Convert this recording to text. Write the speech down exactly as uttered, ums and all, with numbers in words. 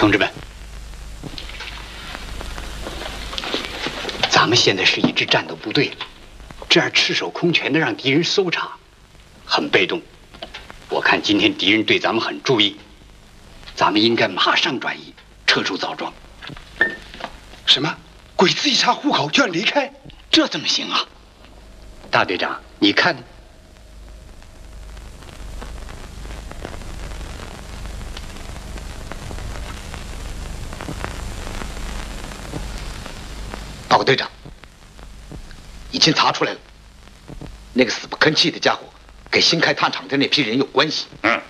同志们，咱们现在是一支战斗部队，这样赤手空拳的让敌人搜查，很被动。我看今天敌人对咱们很注意，咱们应该马上转移，撤出枣庄。 什么？鬼子一查户口就要离开？ 这怎么行啊？大队长，你看。 报告队长，已经查出来了，那个死不吭气的家伙跟新开炭厂的那批人有关系。 嗯，